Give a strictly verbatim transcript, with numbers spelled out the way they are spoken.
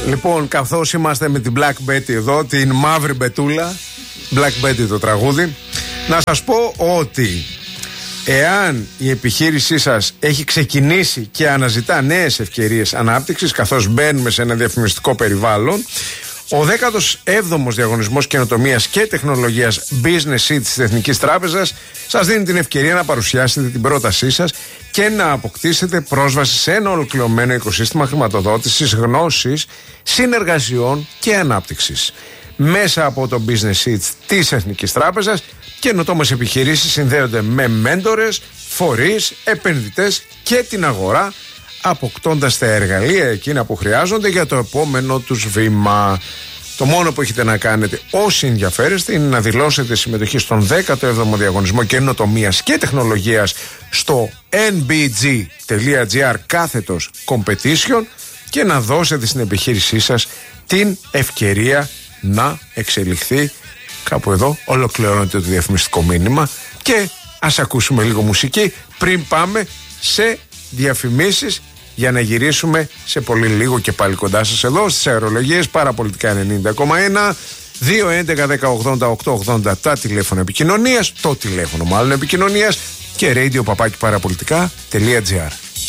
Λοιπόν, καθώς είμαστε με την Black Betty εδώ, την μαύρη μπετούλα, Black Betty το τραγούδι, να σας πω ότι εάν η επιχείρησή σας έχει ξεκινήσει και αναζητά νέες ευκαιρίες ανάπτυξης, καθώς μπαίνουμε σε ένα διαφημιστικό περιβάλλον, ο δέκατος έβδομος Διαγωνισμός Καινοτομίας και Τεχνολογίας Business Seat της Εθνικής Τράπεζας σας δίνει την ευκαιρία να παρουσιάσετε την πρότασή σας και να αποκτήσετε πρόσβαση σε ένα ολοκληρωμένο οικοσύστημα χρηματοδότησης, γνώσης, συνεργασιών και ανάπτυξης. Μέσα από το Business Seat της Εθνικής Τράπεζας, καινοτόμες επιχειρήσεις συνδέονται με μέντορες, φορείς, επενδυτές και την αγορά, αποκτώντας τα εργαλεία εκείνα που χρειάζονται για το επόμενο τους βήμα. Το μόνο που έχετε να κάνετε όσοι ενδιαφέρεστε είναι να δηλώσετε συμμετοχή στον δέκατο έβδομο Διαγωνισμό Καινοτομίας και Τεχνολογίας στο εν μπι τζι τελεία τζι άρ κάθετος competition και να δώσετε στην επιχείρησή σας την ευκαιρία να εξελιχθεί. Κάπου εδώ ολοκληρώνεται το διαφημιστικό μήνυμα και ας ακούσουμε λίγο μουσική πριν πάμε σε διαφημίσεις, για να γυρίσουμε σε πολύ λίγο και πάλι κοντά σας εδώ στις αερολογίες Παραπολιτικά ενενήντα κόμμα ένα, δύο έντεκα δέκα ογδόντα οκτώ ογδόντα τα τηλέφωνα επικοινωνίας, το τηλέφωνο μάλλον επικοινωνίας και radio παπάκι παραπολιτικά τελεία τζι άρ.